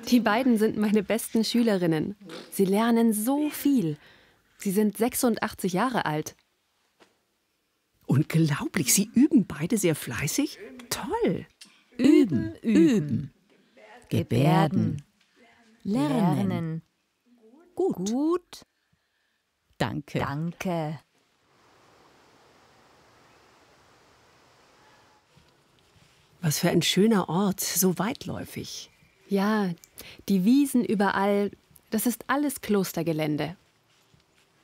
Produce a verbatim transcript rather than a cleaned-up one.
Die beiden sind meine besten Schülerinnen. Sie lernen so viel. Sie sind sechsundachtzig Jahre alt. Unglaublich, Sie üben beide sehr fleißig? Toll! Üben, üben. Gebärden. Lernen. Gut. Gut. Danke. Danke. Was für ein schöner Ort, so weitläufig. Ja, die Wiesen überall, das ist alles Klostergelände.